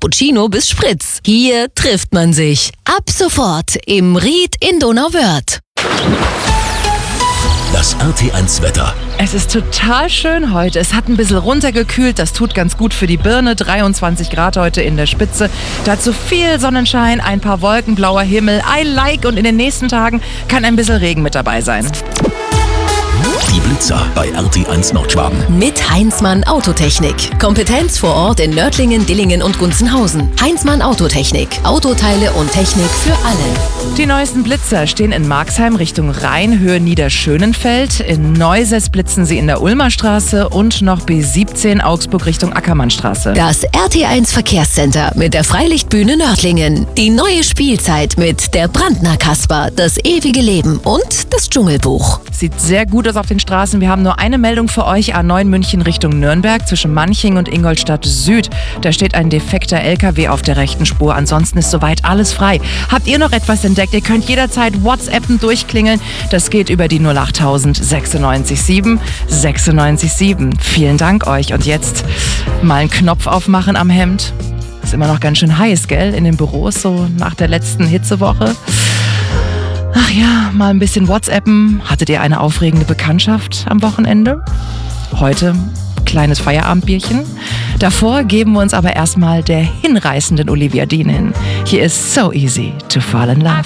Cappuccino bis Spritz. Hier trifft man sich. Ab sofort im Ried in Donauwörth. Das RT1 Wetter. Es ist total schön heute. Es hat ein bisschen runtergekühlt. Das tut ganz gut für die Birne. 23 Grad heute in der Spitze. Dazu viel Sonnenschein, ein paar Wolken, blauer Himmel. I like. Und in den nächsten Tagen kann ein bisschen Regen mit dabei sein. Die Blitzer bei RT1 Nordschwaben. Mit Heinzmann Autotechnik. Kompetenz vor Ort in Nördlingen, Dillingen und Gunzenhausen. Heinzmann Autotechnik. Autoteile und Technik für alle. Die neuesten Blitzer stehen in Marxheim Richtung Rhein, Höhe Niederschönenfeld. In Neusäß blitzen sie in der Ulmer Straße und noch B17 Augsburg Richtung Ackermannstraße. Das RT1 Verkehrscenter mit der Freilichtbühne Nördlingen. Die neue Spielzeit mit der Brandner Kasper, das ewige Leben und das Dschungelbuch. Sieht sehr gut aus auf den Straßen. Wir haben nur eine Meldung für euch. A9 München Richtung Nürnberg zwischen Manching und Ingolstadt Süd. Da steht ein defekter LKW auf der rechten Spur. Ansonsten ist soweit alles frei. Habt ihr noch etwas entdeckt? Ihr könnt jederzeit WhatsAppen durchklingeln. Das geht über die 08000 96 7 96 7. Vielen Dank euch. Und jetzt mal einen Knopf aufmachen am Hemd. Ist immer noch ganz schön heiß, gell? In den Büros, so nach der letzten Hitzewoche. Ach ja, mal ein bisschen WhatsAppen. Hattet ihr eine aufregende Bekanntschaft am Wochenende? Heute kleines Feierabendbierchen. Davor geben wir uns aber erstmal der hinreißenden Olivia Dean hin. Hier ist So Easy to Fall in Love.